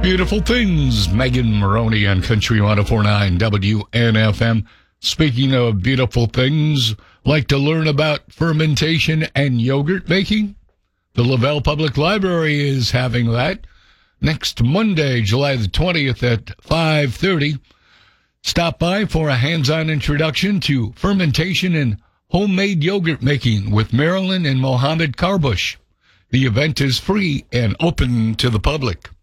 Beautiful things. Megan Maroney on Country 104.9 WNFM. Speaking of beautiful things, like to learn about fermentation and yogurt making? The Lavelle Public Library is having that next Monday, July the 20th at 5:30. Stop by for a hands-on introduction to fermentation and homemade yogurt making with Marilyn and Mohammed Carbush. The event is free and open to the public.